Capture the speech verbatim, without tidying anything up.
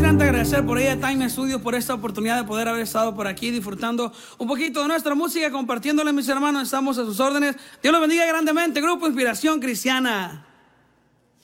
primeramente agradecer por ella Time Studios por esta oportunidad de poder haber estado por aquí disfrutando un poquito de nuestra música, compartiéndola, mis hermanos. Estamos a sus órdenes. Dios los bendiga grandemente. Grupo Inspiración Cristiana.